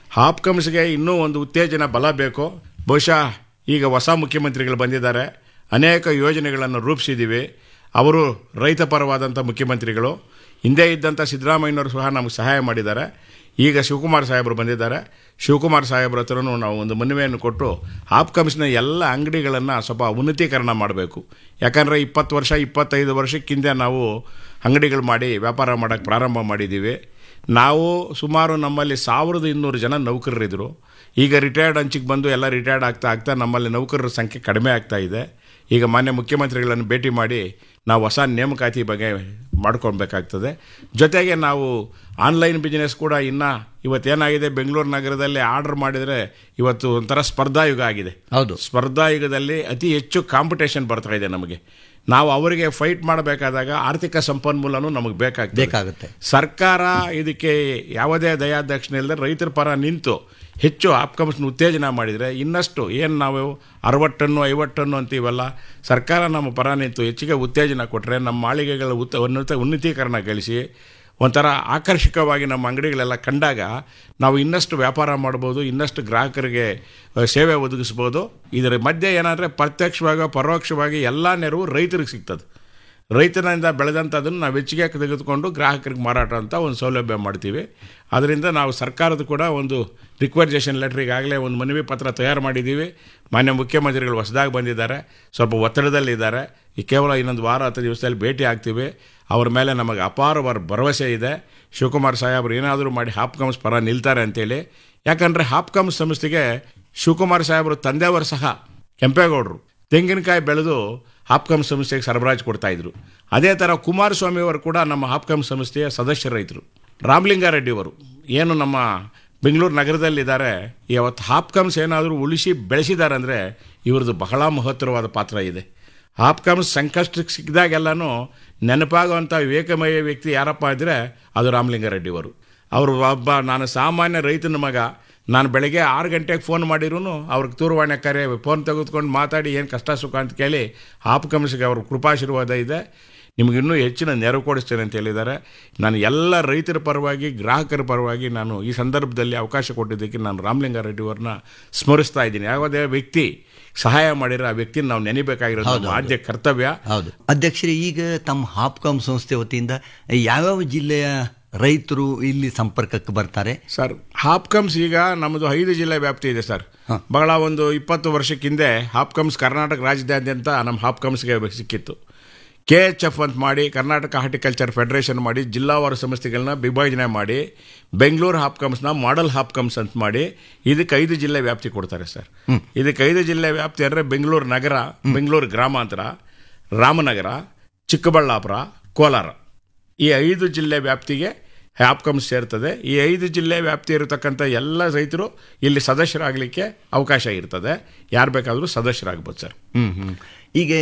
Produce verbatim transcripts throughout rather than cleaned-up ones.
ಹಾಪ್ಕಮ್ಸ್ಗೆ ಇನ್ನೂ ಒಂದು ಉತ್ತೇಜನ ಬಲ ಬೇಕು. ಬಹುಶಃ ಈಗ ಹೊಸ ಮುಖ್ಯಮಂತ್ರಿಗಳು ಬಂದಿದ್ದಾರೆ, ಅನೇಕ ಯೋಜನೆಗಳನ್ನು ರೂಪಿಸಿದ್ದೀವಿ. ಅವರು ರೈತ ಪರವಾದಂಥ ಮುಖ್ಯಮಂತ್ರಿಗಳು. ಹಿಂದೆ ಇದ್ದಂಥ ಸಿದ್ದರಾಮಯ್ಯನವರು ಸಹ ನಮಗೆ ಸಹಾಯ ಮಾಡಿದ್ದಾರೆ. ಈಗ ಶಿವಕುಮಾರ್ ಸಾಹೇಬರು ಬಂದಿದ್ದಾರೆ. ಶಿವಕುಮಾರ್ ಸಾಹೇಬ್ರ ಹತ್ರನೂ ನಾವು ಒಂದು ಮನವಿಯನ್ನು ಕೊಟ್ಟು ಹಾಪ್ಕಮ್ಸ್ನ ಎಲ್ಲ ಅಂಗಡಿಗಳನ್ನು ಸ್ವಲ್ಪ ಉನ್ನತೀಕರಣ ಮಾಡಬೇಕು. ಯಾಕಂದರೆ ಇಪ್ಪತ್ತು ವರ್ಷ ಇಪ್ಪತ್ತೈದು ವರ್ಷಕ್ಕಿಂತ ನಾವು ಅಂಗಡಿಗಳು ಮಾಡಿ ವ್ಯಾಪಾರ ಮಾಡೋಕ್ಕೆ ಪ್ರಾರಂಭ ಮಾಡಿದ್ದೀವಿ. ನಾವು ಸುಮಾರು ನಮ್ಮಲ್ಲಿ ಸಾವಿರದ ಇನ್ನೂರು ಜನ ನೌಕರರಿದ್ದರು. ಈಗ ರಿಟೈರ್ಡ್ ಅಂಚಿಗೆ ಬಂದು ಎಲ್ಲ ರಿಟೈರ್ಡ್ ಆಗ್ತಾ ಆಗ್ತಾ ನಮ್ಮಲ್ಲಿ ನೌಕರರ ಸಂಖ್ಯೆ ಕಡಿಮೆ ಆಗ್ತಾ ಇದೆ. ಈಗ ಮಾನ್ಯ ಮುಖ್ಯಮಂತ್ರಿಗಳನ್ನು ಭೇಟಿ ಮಾಡಿ ನಾವು ಹೊಸ ನೇಮಕಾತಿ ಬಗ್ಗೆ ಮಾಡ್ಕೊಳ್ಬೇಕಾಗ್ತದೆ. ಜೊತೆಗೆ ನಾವು ಆನ್ಲೈನ್ ಬಿಸ್ನೆಸ್ ಕೂಡ ಇನ್ನು ಇವತ್ತೇನಾಗಿದೆ, ಬೆಂಗಳೂರು ನಗರದಲ್ಲಿ ಆರ್ಡರ್ ಮಾಡಿದರೆ ಇವತ್ತು ಒಂಥರ ಸ್ಪರ್ಧಾಯುಗ ಆಗಿದೆ. ಹೌದು, ಸ್ಪರ್ಧಾಯುಗದಲ್ಲಿ ಅತಿ ಹೆಚ್ಚು ಕಾಂಪಿಟೇಷನ್ ಬರ್ತಾ ಇದೆ ನಮಗೆ. ನಾವು ಅವರಿಗೆ ಫೈಟ್ ಮಾಡಬೇಕಾದಾಗ ಆರ್ಥಿಕ ಸಂಪನ್ಮೂಲನೂ ನಮಗೆ ಬೇಕಾಗ್ತದೆ ಬೇಕಾಗುತ್ತೆ. ಸರ್ಕಾರ ಇದಕ್ಕೆ ಯಾವುದೇ ದಯಾದಕ್ಷಿಣೆ ಇಲ್ಲದೆ ರೈತರ ಪರ ನಿಂತು ಹೆಚ್ಚು ಹಾಪ್ಕಮ್ಸ್ನ ಉತ್ತೇಜನ ಮಾಡಿದರೆ ಇನ್ನಷ್ಟು ಏನು ನಾವು ಅರವತ್ತು ಟನ್ನು ಐವತ್ತು ಟನ್ನು ಅಂತೀವಲ್ಲ, ಸರ್ಕಾರ ನಮ್ಮ ಪರ ನಿಂತು ಹೆಚ್ಚಿಗೆ ಉತ್ತೇಜನ ಕೊಟ್ಟರೆ ನಮ್ಮ ಮಾಳಿಗೆಗಳ ಉತ್ತ ಉನ್ನತ ಉನ್ನತೀಕರಣ ಗಳಿಸಿ ಒಂಥರ ಆಕರ್ಷಕವಾಗಿ ನಮ್ಮ ಅಂಗಡಿಗಳೆಲ್ಲ ಕಂಡಾಗ ನಾವು ಇನ್ನಷ್ಟು ವ್ಯಾಪಾರ ಮಾಡ್ಬೋದು, ಇನ್ನಷ್ಟು ಗ್ರಾಹಕರಿಗೆ ಸೇವೆ ಒದಗಿಸ್ಬೋದು. ಇದರ ಮಧ್ಯೆ ಏನಾದರೆ ಪ್ರತ್ಯಕ್ಷವಾಗಿ ಪರೋಕ್ಷವಾಗಿ ಎಲ್ಲ ನೆರವು ರೈತರಿಗೆ ಸಿಗ್ತದೆ. ರೈತನಿಂದ ಬೆಳೆದಂಥದ್ದನ್ನು ನಾವು ಹೆಚ್ಚಿಗೆ ತೆಗೆದುಕೊಂಡು ಗ್ರಾಹಕರಿಗೆ ಮಾರಾಟ ಅಂತ ಒಂದು ಸೌಲಭ್ಯ ಮಾಡ್ತೀವಿ. ಅದರಿಂದ ನಾವು ಸರ್ಕಾರದ ಕೂಡ ಒಂದು ರಿಕ್ವೆಜೇಷನ್ ಲೆಟ್ರಿಗಾಗಲೇ ಒಂದು ಮನವಿ ಪತ್ರ ತಯಾರು ಮಾಡಿದ್ದೀವಿ. ಮಾನ್ಯ ಮುಖ್ಯಮಂತ್ರಿಗಳು ಹೊಸದಾಗಿ ಬಂದಿದ್ದಾರೆ, ಸ್ವಲ್ಪ ಒತ್ತಡದಲ್ಲಿದ್ದಾರೆ. ಈ ಕೇವಲ ಇನ್ನೊಂದು ವಾರ ಹತ್ತು ದಿವಸದಲ್ಲಿ ಭೇಟಿ ಆಗ್ತೀವಿ. ಅವ್ರ ಮೇಲೆ ನಮಗೆ ಅಪಾರವಾದ ಭರವಸೆ ಇದೆ. ಶಿವಕುಮಾರ್ ಸಾಹೇಬರು ಏನಾದರೂ ಮಾಡಿ ಹಾಪ್ಕಮ್ಸ್ ಪರ ನಿಲ್ತಾರೆ ಅಂತೇಳಿ. ಯಾಕಂದರೆ ಹಾಪ್ಕಮ್ಸ್ ಸಂಸ್ಥೆಗೆ ಶಿವಕುಮಾರ್ ಸಾಹೇಬರು ತಂದೆಯವರು ಸಹ ಕೆಂಪೇಗೌಡರು ತೆಂಗಿನಕಾಯಿ ಬೆಳೆದು ಹಾಪ್ಕಮ್ ಸಂಸ್ಥೆಗೆ ಸರಬರಾಜು ಕೊಡ್ತಾಯಿದ್ರು. ಅದೇ ಥರ ಕುಮಾರಸ್ವಾಮಿಯವರು ಕೂಡ ನಮ್ಮ ಹಾಪ್ಕಮ್ ಸಂಸ್ಥೆಯ ಸದಸ್ಯ ರೈತರು. ರಾಮಲಿಂಗಾರೆಡ್ಡಿಯವರು ಏನು ನಮ್ಮ ಬೆಂಗಳೂರು ನಗರದಲ್ಲಿದ್ದಾರೆ, ಇವತ್ತು ಹಾಪ್ಕಮ್ಸ್ ಏನಾದರೂ ಉಳಿಸಿ ಬೆಳೆಸಿದ್ದಾರೆ ಅಂದರೆ ಇವ್ರದ್ದು ಬಹಳ ಮಹತ್ತರವಾದ ಪಾತ್ರ ಇದೆ. ಹಾಪ್ಕಮ್ಸ್ ಸಂಕಷ್ಟಕ್ಕೆ ಸಿಕ್ಕಿದಾಗೆಲ್ಲನೂ ನೆನಪಾಗುವಂಥ ವಿವೇಕಮಯ ವ್ಯಕ್ತಿ ಯಾರಪ್ಪ ಇದ್ದರೆ ಅದು ರಾಮಲಿಂಗಾರೆಡ್ಡಿಯವರು. ಅವರು ಒಬ್ಬ ನಾನು ಸಾಮಾನ್ಯ ರೈತನ ಮಗ. ನಾನು ಬೆಳಗ್ಗೆ ಆರು ಗಂಟೆಗೆ ಫೋನ್ ಮಾಡಿರೂ ಅವ್ರಿಗೆ ದೂರವಾಣಿ ಕರೆ ಫೋನ್ ತೆಗೆದುಕೊಂಡು ಮಾತಾಡಿ ಏನು ಕಷ್ಟ ಸುಖ ಅಂತ ಕೇಳಿ ಹಾಪ್ಕಮ್ಸ್ಗೆ ಅವ್ರ ಕೃಪಾಶೀರ್ವಾದ ಇದೆ, ನಿಮಗಿನ್ನೂ ಹೆಚ್ಚಿನ ನೆರವು ಕೊಡಿಸ್ತೇನೆ ಅಂತ ಹೇಳಿದ್ದಾರೆ. ನಾನು ಎಲ್ಲ ರೈತರ ಪರವಾಗಿ ಗ್ರಾಹಕರ ಪರವಾಗಿ ನಾನು ಈ ಸಂದರ್ಭದಲ್ಲಿ ಅವಕಾಶ ಕೊಟ್ಟಿದ್ದಕ್ಕೆ ನಾನು ರಾಮಲಿಂಗಾರೆಡ್ಡಿಯವ್ರನ್ನ ಸ್ಮರಿಸ್ತಾ ಇದ್ದೀನಿ. ಯಾವುದೇ ವ್ಯಕ್ತಿ ಸಹಾಯ ಮಾಡಿರೋ ಆ ವ್ಯಕ್ತಿನ ನಾವು ನೆನೆಬೇಕಾಗಿರೋದು ನಮ್ಮ ಆದ್ಯ ಕರ್ತವ್ಯ. ಹೌದು ಅಧ್ಯಕ್ಷರೇ, ಈಗ ತಮ್ಮ ಹಾಪ್ಕಮ್ ಸಂಸ್ಥೆ ವತಿಯಿಂದ ಯಾವ್ಯಾವ ಜಿಲ್ಲೆಯ ರೈತರು ಇಲ್ಲಿ ಸಂಪರ್ಕಕ್ಕೆ ಬರ್ತಾರೆ ಸರ್? ಹಾಪ್ಕಮ್ಸ್ ಈಗ ನಮ್ಮದು ಐದು ಜಿಲ್ಲೆ ವ್ಯಾಪ್ತಿ ಇದೆ ಸರ್. ಬಹಳ ಒಂದು ಇಪ್ಪತ್ತು ವರ್ಷಕ್ಕಿಂದೆ ಹಾಪ್ಕಮ್ಸ್ ಕರ್ನಾಟಕ ರಾಜ್ಯದಾದ್ಯಂತ ನಮ್ಮ ಹಾಪ್ಕಮ್ಸ್ಗೆ ಸಿಕ್ಕಿತ್ತು. ಕೆ ಎಚ್ ಎಫ್ ಅಂತ ಮಾಡಿ ಕರ್ನಾಟಕ ಹಾರ್ಟಿಕಲ್ಚರ್ ಫೆಡರೇಷನ್ ಮಾಡಿ ಜಿಲ್ಲಾವಾರು ಸಂಸ್ಥೆಗಳನ್ನ ವಿಭಜನೆ ಮಾಡಿ ಬೆಂಗಳೂರು ಹಾಪ್ಕಮ್ಸ್ನ ಮಾಡೆಲ್ ಹಾಪ್ಕಮ್ಸ್ ಅಂತ ಮಾಡಿ ಇದಕ್ಕೆ ಐದು ಜಿಲ್ಲೆ ವ್ಯಾಪ್ತಿ ಕೊಡ್ತಾರೆ ಸರ್. ಇದಕ್ಕೆ ಐದು ಜಿಲ್ಲೆ ವ್ಯಾಪ್ತಿ ಅಂದರೆ ಬೆಂಗಳೂರು ನಗರ, ಬೆಂಗಳೂರು ಗ್ರಾಮಾಂತರ, ರಾಮನಗರ, ಚಿಕ್ಕಬಳ್ಳಾಪುರ, ಕೋಲಾರ, ಈ ಐದು ಜಿಲ್ಲೆ ವ್ಯಾಪ್ತಿಗೆ ಹಾಪ್ಕಮ್ಸ್ ಸೇರ್ತದೆ. ಈ ಐದು ಜಿಲ್ಲೆ ವ್ಯಾಪ್ತಿ ಇರತಕ್ಕಂಥ ಎಲ್ಲ ರೈತರು ಇಲ್ಲಿ ಸದಸ್ಯರಾಗಲಿಕ್ಕೆ ಅವಕಾಶ ಇರ್ತದೆ. ಯಾರು ಬೇಕಾದರೂ ಸದಸ್ಯರಾಗ್ಬೋದು ಸರ್. ಹ್ಮ್ ಹ್ಮ್ ಈಗ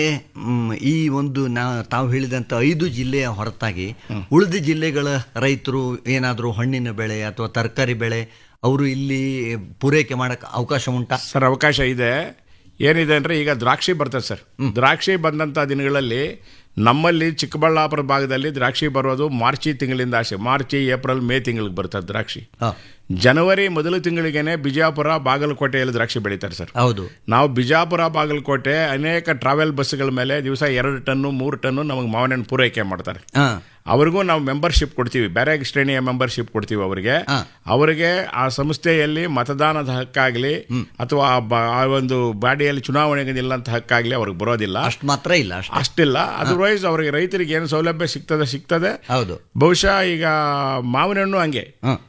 ಈ ಒಂದು ನಾ ತಾವು ಹೇಳಿದಂಥ ಐದು ಜಿಲ್ಲೆಯ ಹೊರತಾಗಿ ಉಳಿದ ಜಿಲ್ಲೆಗಳ ರೈತರು ಏನಾದರೂ ಹಣ್ಣಿನ ಬೆಳೆ ಅಥವಾ ತರಕಾರಿ ಬೆಳೆ ಅವರು ಇಲ್ಲಿ ಪೂರೈಕೆ ಮಾಡೋಕ್ಕೆ ಅವಕಾಶ ಉಂಟಾ ಸರ್? ಅವಕಾಶ ಇದೆ. ಏನಿದೆ ಅಂದರೆ ಈಗ ದ್ರಾಕ್ಷಿ ಬರ್ತದೆ ಸರ್. ದ್ರಾಕ್ಷಿ ಬಂದಂಥ ದಿನಗಳಲ್ಲಿ ನಮ್ಮಲ್ಲಿ ಚಿಕ್ಕಬಳ್ಳಾಪುರ ಭಾಗದಲ್ಲಿ ದ್ರಾಕ್ಷಿ ಬರೋದು ಮಾರ್ಚಿ ತಿಂಗಳಿಂದ ಆಸೆ. ಮಾರ್ಚಿ ಏಪ್ರಿಲ್ ಮೇ ತಿಂಗಳಿಗೆ ಬರ್ತದೆ ದ್ರಾಕ್ಷಿ. ಜನವರಿ ಮೊದಲ ತಿಂಗಳಿಗೇನೆ ಬಿಜಾಪುರ ಬಾಗಲಕೋಟೆಯಲ್ಲಿ ದ್ರಾಕ್ಷಿ ಬೆಳೀತಾರೆ ಸರ್. ಹೌದು, ನಾವು ಬಿಜಾಪುರ ಬಾಗಲಕೋಟೆ ಅನೇಕ ಟ್ರಾವೆಲ್ ಬಸ್ಗಳ ಮೇಲೆ ದಿವಸ ಎರಡು ಟನ್ನು ಮೂರು ಟನ್ನು ನಮಗೆ ಮಾವಿನ ಹಣ್ಣು ಪೂರೈಕೆ ಮಾಡ್ತಾರೆ. ಅವ್ರಿಗೂ ನಾವು ಮೆಂಬರ್ಶಿಪ್ ಕೊಡ್ತೀವಿ, ಬೇರೆ ಶ್ರೇಣಿಯ ಮೆಂಬರ್ಶಿಪ್ ಕೊಡ್ತೀವಿ ಅವರಿಗೆ. ಅವರಿಗೆ ಆ ಸಂಸ್ಥೆಯಲ್ಲಿ ಮತದಾನದ ಹಕ್ಕಾಗಲಿ ಅಥವಾ ಆ ಒಂದು ಬಾಡಿಯಲ್ಲಿ ಚುನಾವಣೆಗೆ ನಿಲ್ಲಂತ ಹಕ್ಕಾಗಲಿ ಅವ್ರಿಗೆ ಬರೋದಿಲ್ಲ. ಅಷ್ಟು ಮಾತ್ರ ಇಲ್ಲ, ಅಷ್ಟಿಲ್ಲ. ಅದರ್ವೈಸ್ ಅವ್ರಿಗೆ ರೈತರಿಗೆ ಏನು ಸೌಲಭ್ಯ ಸಿಗ್ತದೆ ಸಿಗ್ತದೆ. ಹೌದು, ಬಹುಶಃ ಈಗ ಮಾವಿನ ಹಣ್ಣು ಹಂಗೆ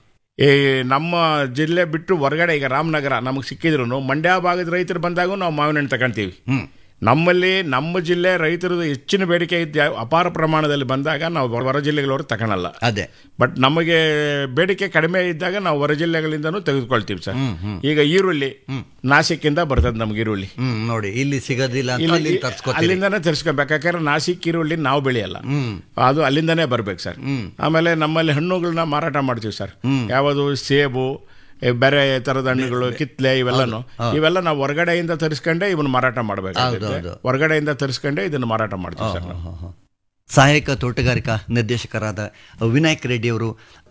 ಈ ನಮ್ಮ ಜಿಲ್ಲೆ ಬಿಟ್ಟು ಹೊರಗಡೆ ಈಗ ರಾಮನಗರ ನಮಗೆ ಸಿಕ್ಕಿದ್ರು ಮಂಡ್ಯ ಭಾಗದ ರೈತರು ಬಂದಾಗೂ ನಾವು ಮಾವಿನ ಹಣ್ಣು ತಗೊಂತೀವಿ. ನಮ್ಮಲ್ಲಿ ನಮ್ಮ ಜಿಲ್ಲೆ ರೈತರದ್ದು ಹೆಚ್ಚಿನ ಬೇಡಿಕೆ ಇದ್ದ ಅಪಾರ ಪ್ರಮಾಣದಲ್ಲಿ ಬಂದಾಗ ನಾವು ಹೊರ ಜಿಲ್ಲೆಗಳವರು ತಗೊಳಲ್ಲ. ಅದೇ ಬಟ್ ನಮಗೆ ಬೇಡಿಕೆ ಕಡಿಮೆ ಇದ್ದಾಗ ನಾವು ಹೊರ ಜಿಲ್ಲೆಗಳಿಂದನೂ ತೆಗೆದುಕೊಳ್ತೀವಿ ಸರ್. ಈಗ ಈರುಳ್ಳಿ ನಾಸಿಕ್ಕಿಂದ ಬರ್ತದೆ ನಮ್ಗೆ ಈರುಳ್ಳಿ. ನೋಡಿ ಇಲ್ಲಿ ಸಿಗೋದಿಲ್ಲ, ಅಲ್ಲಿಂದಾನೇ ತರಿಸ್ಕೋಬೇಕು. ಯಾಕಂದ್ರೆ ನಾಸಿಕ್ ಈರುಳ್ಳಿ ನಾವು ಬೆಳೆಯಲ್ಲ, ಅದು ಅಲ್ಲಿಂದಾನೇ ಬರ್ಬೇಕು ಸರ್. ಆಮೇಲೆ ನಮ್ಮಲ್ಲಿ ಹಣ್ಣುಗಳನ್ನ ಮಾರಾಟ ಮಾಡ್ತೀವಿ ಸರ್. ಯಾವುದು ಸೇಬು, ಬೇರೆ ತರದ ಹಣ್ಣುಗಳು, ಕಿತ್ಲೆ, ಇವೆಲ್ಲನು ಇವೆಲ್ಲ ನಾವು ಹೊರಗಡೆಯಿಂದ ತರಿಸ್ಕೊಂಡೆ ಇವನ್ನ ಮಾರಾಟ ಮಾಡಬೇಕು. ಹೊರಗಡೆಯಿಂದ ತರಿಸ್ಕೊಂಡೆ ಇದನ್ನು ಮಾರಾಟ ಮಾಡ್ತೀವಿ ಸರ್. ಸಹಾಯಕ ತೋಟಗಾರಿಕಾ ನಿರ್ದೇಶಕರಾದ ವಿನಾಯಕ್ ರೆಡ್ಡಿ ಅವರು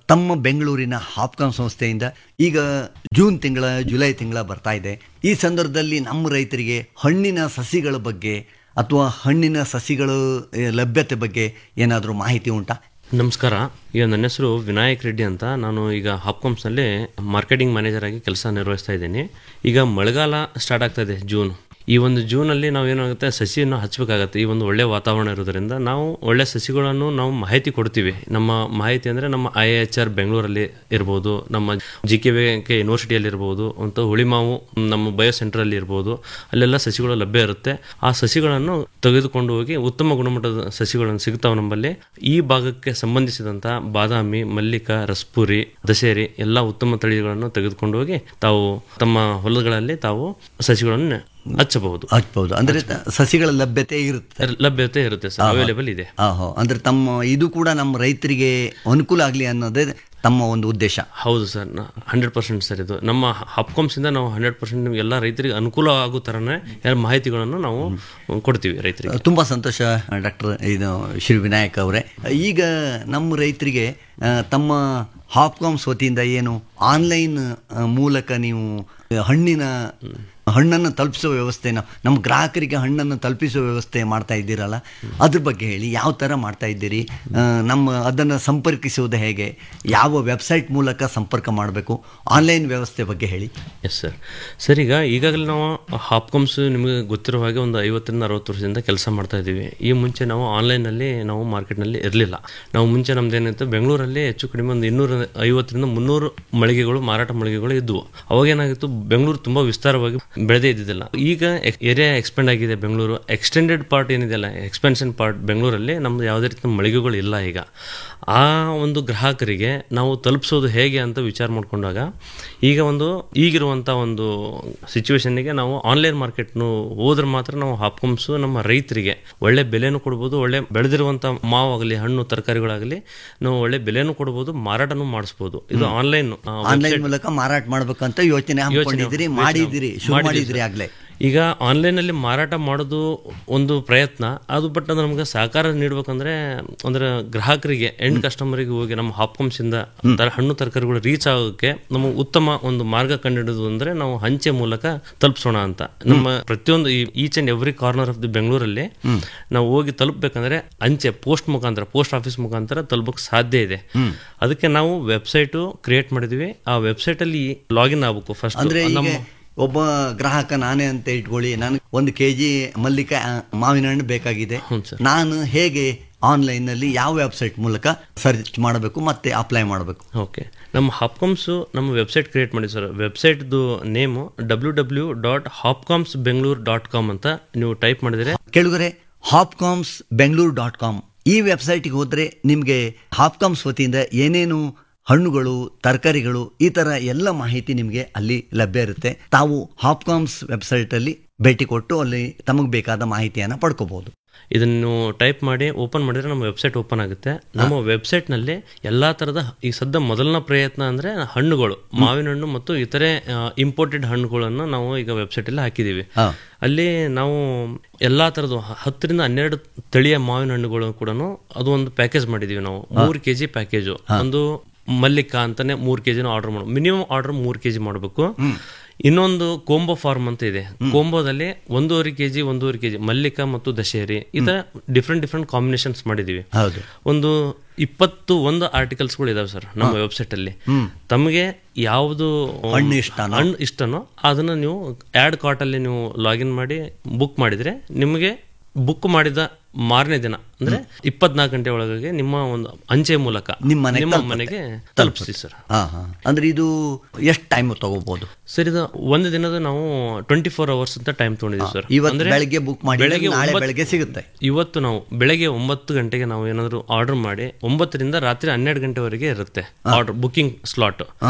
ತಮ್ಮ ಬೆಂಗಳೂರಿನ ಹಾಪ್ಕಾಮ್ ಸಂಸ್ಥೆಯಿಂದ ಈಗ ಜೂನ್ ತಿಂಗಳ ಜುಲೈ ತಿಂಗಳ ಬರ್ತಾ ಇದೆ. ಈ ಸಂದರ್ಭದಲ್ಲಿ ನಮ್ಮ ರೈತರಿಗೆ ಹಣ್ಣಿನ ಸಸಿಗಳ ಬಗ್ಗೆ ಅಥವಾ ಹಣ್ಣಿನ ಸಸಿಗಳ ಲಭ್ಯತೆ ಬಗ್ಗೆ ಏನಾದರೂ ಮಾಹಿತಿ ಉಂಟಾ? ನಮಸ್ಕಾರ. ಈಗ ನನ್ನ ಹೆಸರು ವಿನಾಯಕ್ ರೆಡ್ಡಿ ಅಂತ. ನಾನು ಈಗ ಹಾಪ್ಕಾಮ್ಸ್ನಲ್ಲಿ ಮಾರ್ಕೆಟಿಂಗ್ ಮ್ಯಾನೇಜರ್ ಆಗಿ ಕೆಲಸ ನಿರ್ವಹಿಸ್ತಾ ಇದ್ದೀನಿ. ಈಗ ಮಳೆಗಾಲ ಸ್ಟಾರ್ಟ್ ಆಗ್ತಾ ಇದೆ, ಜೂನ್. ಈ ಒಂದು ಜೂನಲ್ಲಿ ನಾವು ಏನಾಗುತ್ತೆ, ಸಸಿಯನ್ನು ಹಚ್ಚಬೇಕಾಗತ್ತೆ. ಈ ಒಂದು ಒಳ್ಳೆ ವಾತಾವರಣ ಇರೋದರಿಂದ ನಾವು ಒಳ್ಳೆ ಸಸಿಗಳನ್ನು ನಾವು ಮಾಹಿತಿ ಕೊಡ್ತೀವಿ. ನಮ್ಮ ಮಾಹಿತಿ ಅಂದರೆ ನಮ್ಮ ಐ ಎಚ್ ಆರ್ ಬೆಂಗಳೂರಲ್ಲಿ ಇರ್ಬೋದು, ನಮ್ಮ ಜಿ ಕೆ ವಿ ಕೆ ಯೂನಿವರ್ಸಿಟಿಯಲ್ಲಿ ಇರ್ಬೋದು, ಅಂತ ಹುಳಿಮಾವು ನಮ್ಮ ಬಯೋ ಸೆಂಟ್ರಲ್ಲಿ ಇರ್ಬೋದು, ಅಲ್ಲೆಲ್ಲ ಸಸಿಗಳು ಲಭ್ಯ ಇರುತ್ತೆ. ಆ ಸಸಿಗಳನ್ನು ತೆಗೆದುಕೊಂಡು ಹೋಗಿ ಉತ್ತಮ ಗುಣಮಟ್ಟದ ಸಸಿಗಳನ್ನು ಸಿಗ್ತಾವೆ ನಮ್ಮಲ್ಲಿ. ಈ ಭಾಗಕ್ಕೆ ಸಂಬಂಧಿಸಿದಂಥ ಬಾದಾಮಿ, ಮಲ್ಲಿಕ, ರಸ್ಪುರಿ, ದಶೇರಿ ಎಲ್ಲ ಉತ್ತಮ ತಳಿಗಳನ್ನು ತೆಗೆದುಕೊಂಡು ಹೋಗಿ ತಾವು ತಮ್ಮ ಹೊಲಗಳಲ್ಲಿ ತಾವು ಸಸಿಗಳನ್ನು ಹಚ್ಚಬಹುದು ಹಚ್ಚಬಹುದು ಅಂದ್ರೆ ಸಸಿಗಳ ಲಭ್ಯತೆ ಇರುತ್ತೆ ಲಭ್ಯತೆ ಇರುತ್ತೆ ಸರ್, ಅವೈಲೇಬಲ್ ಇದೆ. ಅಂದ್ರೆ ತಮ್ಮ ಇದು ಕೂಡ ನಮ್ಮ ರೈತರಿಗೆ ಅನುಕೂಲ ಆಗಲಿ ಅನ್ನೋದೇ ತಮ್ಮ ಒಂದು ಉದ್ದೇಶ. ಹೌದು ಸರ್, ಹಂಡ್ರೆಡ್ ಪರ್ಸೆಂಟ್ ಸರ್. ಇದು ನಮ್ಮ ಹಾಪ್ಕಾಮ್ಸ್ ಇಂದ ನಾವು ಹಂಡ್ರೆಡ್ ಪರ್ಸೆಂಟ್ ಎಲ್ಲ ರೈತರಿಗೆ ಅನುಕೂಲ ಆಗೋ ಥರನೇ ಎಲ್ಲ ಮಾಹಿತಿಗಳನ್ನು ನಾವು ಕೊಡ್ತೀವಿ ರೈತರಿಗೆ. ತುಂಬ ಸಂತೋಷ ಡಾಕ್ಟರ್ ಇದು ಶ್ರೀ ವಿನಾಯಕ್ ಅವರೇ. ಈಗ ನಮ್ಮ ರೈತರಿಗೆ ತಮ್ಮ ಹಾಪ್ಕಾಮ್ಸ್ ವತಿಯಿಂದ ಏನು ಆನ್ಲೈನ್ ಮೂಲಕ ನೀವು ಹಣ್ಣಿನ ಹಣ್ಣನ್ನು ತಲುಪಿಸೋ ವ್ಯವಸ್ಥೆನ ನಮ್ಮ ಗ್ರಾಹಕರಿಗೆ ಹಣ್ಣನ್ನು ತಲುಪಿಸೋ ವ್ಯವಸ್ಥೆ ಮಾಡ್ತಾ ಇದ್ದೀರಲ್ಲ, ಅದ್ರ ಬಗ್ಗೆ ಹೇಳಿ. ಯಾವ ಥರ ಮಾಡ್ತಾ ಇದ್ದೀರಿ? ನಮ್ಮ ಅದನ್ನು ಸಂಪರ್ಕಿಸುವುದು ಹೇಗೆ? ಯಾವ ವೆಬ್ಸೈಟ್ ಮೂಲಕ ಸಂಪರ್ಕ ಮಾಡಬೇಕು? ಆನ್ಲೈನ್ ವ್ಯವಸ್ಥೆ ಬಗ್ಗೆ ಹೇಳಿ. Yes sir. ಸರ್, ಈಗ ಈಗಾಗಲೇ ನಾವು ಹಾಪ್ಕಾಮ್ಸ್ ನಿಮಗೆ ಗೊತ್ತಿರೋ ಹಾಗೆ ಒಂದು ಐವತ್ತರಿಂದ ಅರವತ್ತು ವರ್ಷದಿಂದ ಕೆಲಸ ಮಾಡ್ತಾ ಇದ್ದೀವಿ. ಈ ಮುಂಚೆ ನಾವು ಆನ್ಲೈನಲ್ಲಿ ನಾವು ಮಾರ್ಕೆಟ್ನಲ್ಲಿ ಇರಲಿಲ್ಲ. ನಾವು ಮುಂಚೆ ನಮ್ದು ಏನಿತ್ತು, ಬೆಂಗಳೂರಲ್ಲಿ ಹೆಚ್ಚು ಕಡಿಮೆ ಒಂದು ಇನ್ನೂರ ಐವತ್ತರಿಂದ ಮುನ್ನೂರು ಮಳಿಗೆಗಳು, ಮಾರಾಟ ಮಳಿಗೆಗಳು ಇದ್ವು. ಅವಾಗೇನಾಗಿತ್ತು, ಬೆಂಗಳೂರು ತುಂಬ ವಿಸ್ತಾರವಾಗಿ ಬೆಳೆದೇ ಇದ್ದಿದ್ದಿಲ್ಲ. ಈಗ ಏರಿಯಾ ಎಕ್ಸ್ಪೆಂಡ್ ಆಗಿದೆ ಬೆಂಗಳೂರು. ಎಕ್ಸ್ಟೆಂಡೆಡ್ ಪಾರ್ಟ್ ಏನಿದೆಯಲ್ಲ, ಎಕ್ಸ್ಪೆನ್ಷನ್ ಪಾರ್ಟ್ ಬೆಂಗಳೂರಲ್ಲಿ ನಮ್ದು ಯಾವುದೇ ರೀತಿಯ ಮಳಿಗೆಗಳು ಇಲ್ಲ. ಈಗ ಆ ಒಂದು ಗ್ರಾಹಕರಿಗೆ ನಾವು ತಲುಪಿಸೋದು ಹೇಗೆ ಅಂತ ವಿಚಾರ ಮಾಡಿಕೊಂಡಾಗ, ಈಗ ಒಂದು ಈಗಿರುವಂಥ ಒಂದು ಸಿಚುವೇಶನ್ನಿಗೆ ನಾವು ಆನ್ಲೈನ್ ಮಾರ್ಕೆಟ್ನು ಹೋದ್ರೆ ಮಾತ್ರ ನಾವು ಹಾಪ್ಕಾಮ್ಸು ನಮ್ಮ ರೈತರಿಗೆ ಒಳ್ಳೆ ಬೆಲೆನೂ ಕೊಡ್ಬೋದು. ಒಳ್ಳೆ ಬೆಳೆದಿರುವಂಥ ಮಾವಾಗಲಿ, ಹಣ್ಣು ತರಕಾರಿಗಳಾಗಲಿ ನಾವು ಒಳ್ಳೆ ಬೆಲೆನೂ ಕೊಡ್ಬೋದು, ಮಾರಾಟನೂ ಮಾಡಿಸ್ಬೋದು. ಇದು ಆನ್ಲೈನ್ ಆನ್ಲೈನ್ ಮೂಲಕ ಮಾರಾಟ ಮಾಡ್ಬೇಕಂತ ಯೋಚನೆ ಮಾಡಿದಿರಿ, ಮಾಡಿದಿರಿ, ಮಾಡಿದ್ರಿ ಆಗ್ಲೇ. ಈಗ ಆನ್ಲೈನಲ್ಲಿ ಮಾರಾಟ ಮಾಡೋದು ಒಂದು ಪ್ರಯತ್ನ ಅದು. ಬಟ್ ಅದು ನಮ್ಗೆ ಸಹಕಾರ ನೀಡಬೇಕಂದ್ರೆ ಅಂದ್ರೆ ಗ್ರಾಹಕರಿಗೆ, ಎಂಡ್ ಕಸ್ಟಮರಿಗೆ ಹೋಗಿ ನಮ್ಮ ಹಾಪ್ಕಾಮ್ಸಿಂದ ಹಣ್ಣು ತರಕಾರಿಗಳು ರೀಚ್ ಆಗೋಕ್ಕೆ ನಮಗೆ ಉತ್ತಮ ಒಂದು ಮಾರ್ಗ ಕಂಡುಹಿಡಿದು ಅಂದರೆ ನಾವು ಅಂಚೆ ಮೂಲಕ ತಲುಪಿಸೋಣ ಅಂತ. ನಮ್ಮ ಪ್ರತಿಯೊಂದು each and every corner of the ಬೆಂಗಳೂರಲ್ಲಿ ನಾವು ಹೋಗಿ ತಲುಪಬೇಕಂದ್ರೆ ಅಂಚೆ ಪೋಸ್ಟ್ ಮುಖಾಂತರ, ಪೋಸ್ಟ್ ಆಫೀಸ್ ಮುಖಾಂತರ ತಲುಪಕ್ಕೆ ಸಾಧ್ಯ ಇದೆ. ಅದಕ್ಕೆ ನಾವು ವೆಬ್ಸೈಟು ಕ್ರಿಯೇಟ್ ಮಾಡಿದ್ವಿ. ಆ ವೆಬ್ಸೈಟಲ್ಲಿ ಲಾಗಿನ್ ಆಗಬೇಕು ಫಸ್ಟ್. ನಮ್ಮ ಒಬ್ಬ ಗ್ರಾಹಕ ನಾನೇ ಅಂತ ಇಟ್ಕೊಳ್ಳಿ, ನನಗೆ ಒಂದು ಕೆ ಜಿ ಮಲ್ಲಿಕ ಮಾವಿನ ಹಣ್ಣು ಬೇಕಾಗಿದೆ. ನಾನು ಹೇಗೆ ಆನ್ಲೈನಲ್ಲಿ ಯಾವ ವೆಬ್ಸೈಟ್ ಮೂಲಕ ಸರ್ಚ್ ಮಾಡಬೇಕು ಮತ್ತೆ ಅಪ್ಲೈ ಮಾಡಬೇಕು? ಓಕೆ, ನಮ್ಮ ಹಾಪ್ಕಾಮ್ಸು ನಮ್ಮ ವೆಬ್ಸೈಟ್ ಕ್ರಿಯೇಟ್ ಮಾಡಿ sir. ವೆಬ್ಸೈಟ್ದು name W W dot Hopcoms Bengaluru dot com ಅಂತ ನೀವು ಟೈಪ್ ಮಾಡಿದರೆ, ಕೇಳಿದರೆ ಹಾಪ್ಕಾಮ್ಸ್ ಬೆಂಗಳೂರು ಡಾಟ್ ಕಾಮ್ ಈ ವೆಬ್ಸೈಟಿಗೆ ಹೋದರೆ ನಿಮಗೆ ಹಾಪ್ಕಾಮ್ಸ್ ವತಿಯಿಂದ ಏನೇನು ಹಣ್ಣುಗಳು, ತರಕಾರಿಗಳು, ಈ ಥರ ಎಲ್ಲ ಮಾಹಿತಿ ನಿಮಗೆ ಅಲ್ಲಿ ಲಭ್ಯ ಇರುತ್ತೆ. ತಾವು ಹಾಪ್ಕಾಮ್ಸ್ ವೆಬ್ಸೈಟಲ್ಲಿ ಭೇಟಿ ಕೊಟ್ಟು ಅಲ್ಲಿ ತಮಗೆ ಬೇಕಾದ ಮಾಹಿತಿಯನ್ನು ಪಡ್ಕೋಬಹುದು. ಇದನ್ನು ಟೈಪ್ ಮಾಡಿ ಓಪನ್ ಮಾಡಿದ್ರೆ ನಮ್ಮ ವೆಬ್ಸೈಟ್ ಓಪನ್ ಆಗುತ್ತೆ. ನಮ್ಮ ವೆಬ್ಸೈಟ್ನಲ್ಲಿ ಎಲ್ಲ ಥರದ ಈ ಸದ್ಯ ಮೊದಲನೇ ಪ್ರಯತ್ನ ಅಂದರೆ ಹಣ್ಣುಗಳು, ಮಾವಿನ ಹಣ್ಣು ಮತ್ತು ಇತರೆ ಇಂಪೋರ್ಟೆಡ್ ಹಣ್ಣುಗಳನ್ನು ನಾವು ಈಗ ವೆಬ್ಸೈಟಲ್ಲಿ ಹಾಕಿದ್ದೀವಿ. ಅಲ್ಲಿ ನಾವು ಎಲ್ಲ ಥರದ್ದು ಹತ್ತರಿಂದ ಹನ್ನೆರಡು ತಳಿಯ ಮಾವಿನ ಹಣ್ಣುಗಳು ಕೂಡ ಅದು ಒಂದು ಪ್ಯಾಕೇಜ್ ಮಾಡಿದ್ದೀವಿ ನಾವು. ಮೂರು ಕೆ ಜಿ ಪ್ಯಾಕೇಜು. ಒಂದು ಮಲ್ಲಿಕ ಅಂತಾನೆ ಮೂರು ಕೆ ಜಿನ ಆರ್ಡರ್ ಮಾಡ ಮಿನಿಮಮ್ ಆರ್ಡರ್ ಮೂರು ಕೆ ಜಿ ಮಾಡಬೇಕು. ಇನ್ನೊಂದು ಕೋಂಬೋ ಫಾರ್ಮ್ ಅಂತ ಇದೆ. ಕೋಂಬೋದಲ್ಲಿ ಒಂದೂವರೆ ಕೆ ಜಿ ಒಂದೂವರೆ ಕೆ ಜಿ ಮಲ್ಲಿಕ ಮತ್ತು ದಶೇರಿ, ಈ ಥರ ಡಿಫ್ರೆಂಟ್ ಡಿಫ್ರೆಂಟ್ ಕಾಂಬಿನೇಷನ್ಸ್ ಮಾಡಿದ್ದೀವಿ. ಒಂದು ಇಪ್ಪತ್ತು ಒಂದು ಆರ್ಟಿಕಲ್ಸ್ಗಳು ಇದಾವೆ ಸರ್ ನಮ್ಮ ವೆಬ್ಸೈಟಲ್ಲಿ. ತಮಗೆ ಯಾವುದು ಹಣ್ಣು ಇಷ್ಟ ಹಣ್ಣು ಇಷ್ಟನೋ ಅದನ್ನು ನೀವು ಆ್ಯಡ್ ಕಾರ್ಟಲ್ಲಿ ನೀವು ಲಾಗಿನ್ ಮಾಡಿ ಬುಕ್ ಮಾಡಿದರೆ ನಿಮಗೆ ಬುಕ್ ಮಾಡಿದ ಮಾರನೇ ದಿನ ಅಂದ್ರೆ ಇಪ್ಪತ್ನಾಲ್ಕು ಗಂಟೆ ಒಳಗೆ ನಿಮ್ಮ ಒಂದು ಅಂಚೆ ಮೂಲಕ ನಿಮ್ಮ ಮನೆಗೆ ತಲುಪಿಸಿ ಸರ್. ಅಂದ್ರೆ ಇದು ಎಷ್ಟು ಟೈಮ್ ತಗೋಬಹುದು ಸರ್? ಇದು ಒಂದು ದಿನದ ನಾವು ಟ್ವೆಂಟಿ ಫೋರ್ ಅವರ್ಸ್ ಅಂತ ಟೈಮ್ ತಗೊಂಡಿದ್ದೀವಿ ಸರ್. ಅಂದ್ರೆ ಬೆಳಗ್ಗೆ ಬುಕ್ ಮಾಡಿ ಬೆಳಗ್ಗೆ ಬೆಳಗ್ಗೆ ಸಿಗುತ್ತೆ. ಇವತ್ತು ನಾವು ಬೆಳಗ್ಗೆ ಒಂಬತ್ತು ಗಂಟೆಗೆ ನಾವು ಏನಾದ್ರು ಆರ್ಡರ್ ಮಾಡಿ ಒಂಬತ್ತರಿಂದ ರಾತ್ರಿ ಹನ್ನೆರಡು ಗಂಟೆವರೆಗೆ ಇರುತ್ತೆ ಆರ್ಡರ್ ಬುಕಿಂಗ್ ಸ್ಲಾಟ್.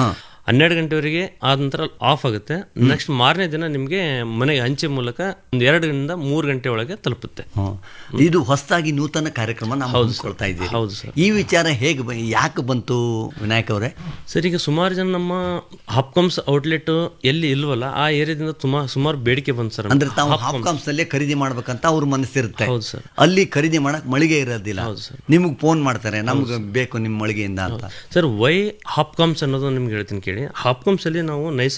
ಹನ್ನೆರಡು ಗಂಟೆವರೆಗೆ ಆದ ನಂತರ ಆಫ್ ಆಗುತ್ತೆ. ನೆಕ್ಸ್ಟ್ ಮಾರನೇ ದಿನ ನಿಮಗೆ ಮನೆಗೆ ಹಂಚೆ ಮೂಲಕ ಒಂದು ಎರಡರಿಂದ ಮೂರು ಗಂಟೆ ಒಳಗೆ ತಲುಪುತ್ತೆ. ಇದು ಹೊಸದಾಗಿ ನೂತನ ಕಾರ್ಯಕ್ರಮ ನಾವು ಹಮ್ಮಿಕೊಳ್ತಾ ಇದ್ದೀವಿ. ಹೌದು ಸರ್. ಈ ವಿಚಾರ ಹೇಗೆ ಬ- ಯಾಕೆ ಬಂತು ವಿನಾಯಕ್ ಅವರೇ? ಸರ್, ಈಗ ಸುಮಾರು ಜನ ನಮ್ಮ ಹಾಪ್ಕಾಮ್ಸ್ ಔಟ್ಲೆಟ್ ಎಲ್ಲಿ ಇಲ್ವಲ್ಲ ಆ ಏರಿಯಾದಿಂದ ತುಂಬಾ ಸುಮಾರು ಬೇಡಿಕೆ ಬಂತು ಸರ್. ಅಂದ್ರೆ ತಾವು ಹಾಪ್ಕಾಮ್ಸ್ ನಲ್ಲೇ ಖರೀದಿ ಮಾಡ್ಬೇಕಂತ ಅವ್ರ ಮನಸ್ಸಿರುತ್ತೆ. ಹೌದು ಸರ್. ಅಲ್ಲಿ ಖರೀದಿ ಮಾಡಕ್ ಮಳಿಗೆ ಇರೋದಿಲ್ಲ. ಹೌದು ಸರ್. ನಿಮಗೆ ಫೋನ್ ಮಾಡ್ತಾರೆ, ನಮ್ಗೆ ಬೇಕು ನಿಮ್ಮ ಮಳಿಗೆಯಿಂದ ಅಂತ. ಸರ್, ವೈ ಹಾಪ್ಕಾಮ್ಸ್ ಅನ್ನೋದು ನಿಮ್ಗೆ ಹೇಳ್ತೀನಿ ಕೇಳಿ. ಹಾಪ್ಕಾಮ್ಸ್ ಅಲ್ಲಿ ನಾವು ನೈಸ್